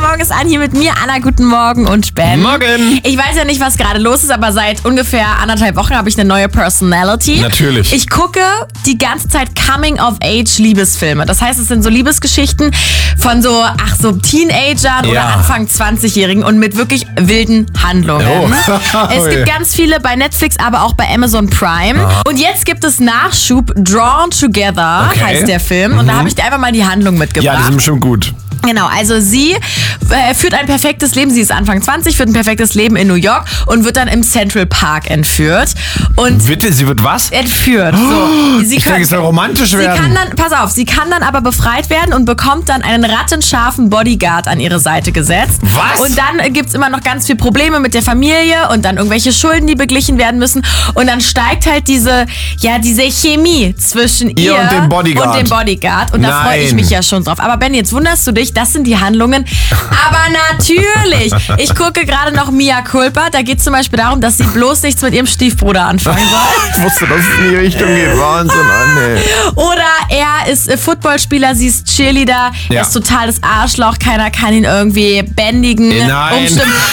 Morgen ist an hier mit mir, Anna. Guten Morgen und Ben. Morgen. Ich weiß ja nicht, was gerade los ist, aber seit ungefähr 1,5 Wochen habe ich eine neue Personality. Natürlich. Ich gucke die ganze Zeit Coming-of-Age-Liebesfilme. Das heißt, es sind so Liebesgeschichten von so Teenagern oder Anfang 20-Jährigen und mit wirklich wilden Handlungen. Es gibt ganz viele bei Netflix, aber auch bei Amazon Prime. Und jetzt gibt es Nachschub. Drawn Together heißt der Film. Und da habe ich dir einfach mal die Handlung mitgebracht. Ja, die sind bestimmt gut. Genau, also sie führt ein perfektes Leben. Sie ist Anfang 20, führt ein perfektes Leben in New York und wird dann im Central Park entführt. Und Bitte, sie wird was? entführt. So. Ich denke, es soll romantisch werden. Sie kann dann aber befreit werden und bekommt dann einen rattenscharfen Bodyguard an ihre Seite gesetzt. Was? Und dann gibt's immer noch ganz viel Probleme mit der Familie und dann irgendwelche Schulden, die beglichen werden müssen. Und dann steigt halt diese Chemie zwischen ihr und dem Bodyguard. Und da freue ich mich ja schon drauf. Aber Ben, jetzt wunderst du dich, das sind die Handlungen. Aber natürlich, ich gucke gerade noch Mea Culpa. Da geht es zum Beispiel darum, dass sie bloß nichts mit ihrem Stiefbruder anfangen soll. Ich wusste, dass es in die Richtung geht. Wahnsinn, nee. Oder er ist Footballspieler, sie ist Cheerleader, er ist totales Arschloch, keiner kann ihn irgendwie bändigen, Nein. umstimmen.